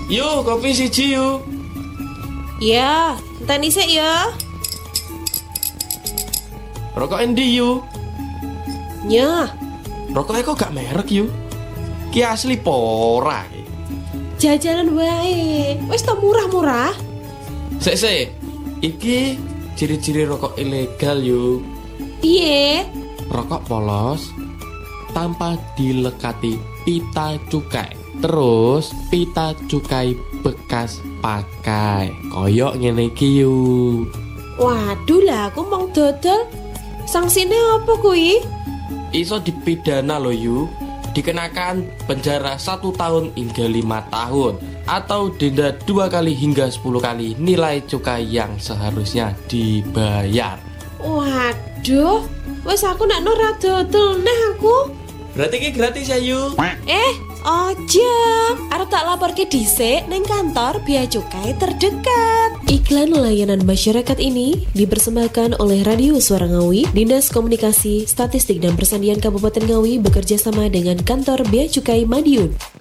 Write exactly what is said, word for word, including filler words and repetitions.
Yuk, kopi siji yuk. Ya, enteni sik ya. Rokok endi yuk? Nyah, Rokoknya kok gak merek yuk? Ki asli pora ki. jajanan wae. Wis to murah-murah. Sik sik. Iki ciri-ciri rokok ilegal yuk. Piye? Rokok polos tanpa dilekati pita cukai. Terus pita cukai bekas pakai. Koyok ngene iki yuk. Waduh lah, aku mau dodol. Sanksine apa kuwi? Iso dipidana lo yu, dikenakan penjara satu tahun hingga lima tahun atau denda dua kali hingga sepuluh kali nilai cukai yang seharusnya dibayar. Waduh, wes aku nak ora dodol neh aku. Berarti ini gratis ya yu. Eh, ojo. Arep tak laporke dhisik ning kantor bea cukai terdekat. Iklan layanan masyarakat ini dipersembahkan oleh Radio Suara Ngawi, Dinas Komunikasi, Statistik dan Persandian Kabupaten Ngawi bekerja sama dengan kantor Bea Cukai Madiun.